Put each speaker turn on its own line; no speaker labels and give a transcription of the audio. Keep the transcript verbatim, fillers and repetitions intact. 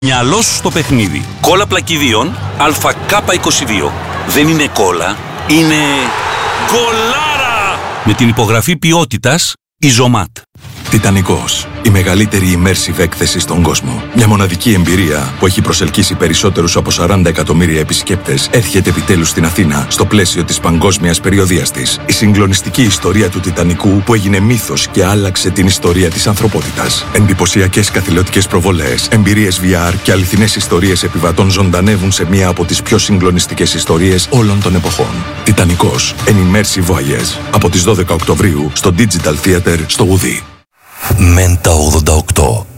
Μυαλό σου στο παιχνίδι. Κόλλα πλακιδίων Α Κ είκοσι δύο. Δεν είναι κόλλα, είναι γκολάρα! Με την υπογραφή ποιότητας Ιζωμάτ.
Τιτανικός. Η μεγαλύτερη immersive έκθεση στον κόσμο. Μια μοναδική εμπειρία που έχει προσελκύσει περισσότερους από σαράντα εκατομμύρια επισκέπτες έρχεται επιτέλους στην Αθήνα στο πλαίσιο της παγκόσμιας περιοδείας της. Η συγκλονιστική ιστορία του Τιτανικού που έγινε μύθος και άλλαξε την ιστορία της ανθρωπότητας. Εντυπωσιακές καθηλωτικές προβολές, εμπειρίες βι αρ και αληθινές ιστορίες επιβατών ζωντανεύουν σε μία από τις πιο συγκλονιστικές ιστορίες όλων των εποχών. Τιτανικός. An immersive voyage. Από τις δώδεκα Οκτωβρίου στο Digital Theater στο Ουδί.
Μέντα ογδόντα οκτώ.